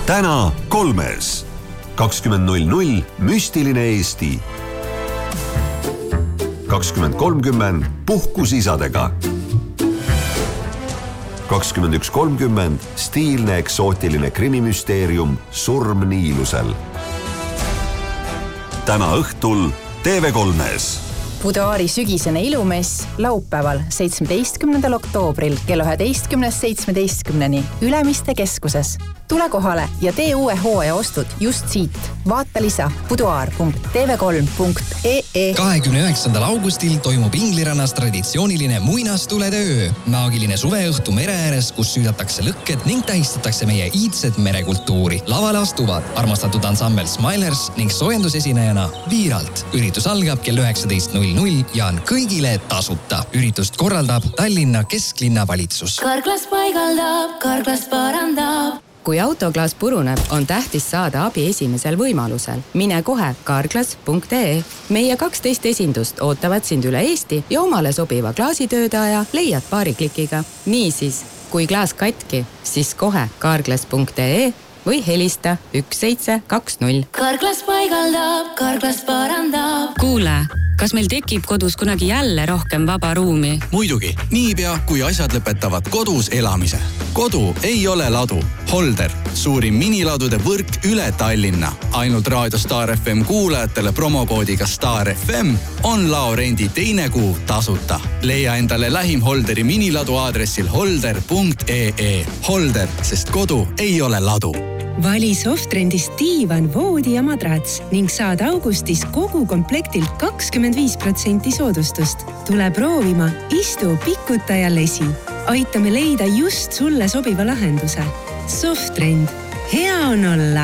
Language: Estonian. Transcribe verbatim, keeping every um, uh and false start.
täna kolmes. kakskümmend null null müstiline Eesti. kakskümmend kolmkümmend puhkus isadega. kakskümmend üks kolmkümmend stiilne eksootiline krimimüsteerium Surm Niilusel. täna õhtul T V kolmes. Buduaari sügisene ilumess laupäeval seitsmeteistkümnendal oktoobril kella üheteistkümnest seitsmeteistkümneni Ülemiste keskuses. Tule kohale ja tee uue hooaja ostud just siit. Vaata lisa buduaar punkt t v kolm punkt e e. kahekümne üheksandal augustil toimub Inglirannas traditsiooniline muinastulede öö. Maagiline suveõhtu mere ääres, kus süüdatakse lõkked ning tähistatakse meie iidset merekultuuri. Lavale astuvad armastatud ansambel Smilers ning soojendusesinejana Viiralt. Üritus algab kell üheksateist null null ja on kõigile tasuta. Üritust korraldab Tallinna kesklinna valitsus. Karklas paigaldab, Karklas parandab. Kui autoklaas puruneb, on tähtis saada abi esimesel võimalusel. Mine kohe karklas punkt e e. Meie kaksteist esindust ootavad sind üle Eesti ja omale sobiva klaasitöödaja leiad paari klikiga. Niisiis, kui klaas katki, siis kohe karklas punkt e e või helista üks seitse kaks null. Karklas paigaldab, Karklas parandab. Kuule, kas meil tekib kodus kunagi jälle rohkem vaba ruumi? Muidugi, niipea kui asjad lõpetavad kodus elamise. Kodu ei ole ladu. Holder, suurim miniladude võrk üle Tallinna. Ainult Raadio Star F M kuulajatele promokoodiga Star F M on laorendi teine kuu tasuta. Leia endale lähim Holderi miniladu aadressil holder punkt e e. Holder, sest kodu ei ole ladu. Vali Softrendist diivan, voodi ja madrats ning saad augustis kogu komplektilt kakskümmend viis protsenti soodustust. Tule proovima, istu, pikuta ja lesi. Aitame leida just sulle sobiva lahenduse. Softrend. Hea on olla.